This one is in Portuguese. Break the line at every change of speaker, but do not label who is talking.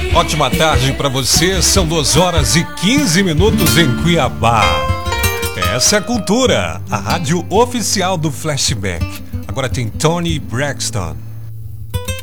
Ótima tarde para você, são 2h15 em Cuiabá. Essa é a Cultura, a rádio oficial do Flashback. Agora tem Toni Braxton.